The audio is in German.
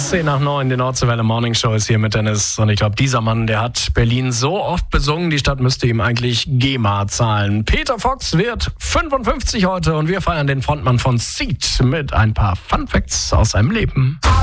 10 nach 9, die Nordsee Welle Morning Show ist hier mit Dennis. Und ich glaube, dieser Mann, der hat Berlin so oft besungen, die Stadt müsste ihm eigentlich GEMA zahlen. Peter Fox wird 55 heute und wir feiern den Frontmann von Seed mit ein paar Fun Facts aus seinem Leben.